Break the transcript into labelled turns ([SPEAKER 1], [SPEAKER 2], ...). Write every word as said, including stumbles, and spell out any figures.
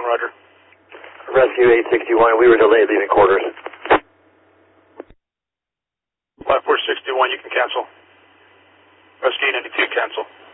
[SPEAKER 1] roger.
[SPEAKER 2] Rescue eight sixty-one, we were delayed leaving quarters.
[SPEAKER 1] five four sixty-one, you can cancel. Rescue eight ninety-two, cancel.